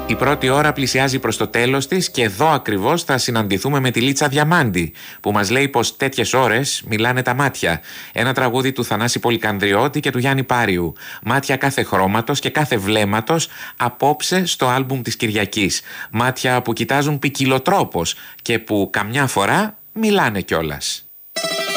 Η πρώτη ώρα πλησιάζει προς το τέλος της και εδώ ακριβώς θα συναντηθούμε με τη Λίτσα Διαμάντη, που μας λέει πως τέτοιες ώρες μιλάνε τα μάτια. Ένα τραγούδι του Θανάση Πολυκανδριώτη και του Γιάννη Πάριου. Μάτια κάθε χρώματος και κάθε βλέμματος απόψε στο άλμπουμ της Κυριακής. Μάτια που κοιτάζουν ποικιλοτρόπως και που καμιά φορά μιλάνε κιόλας.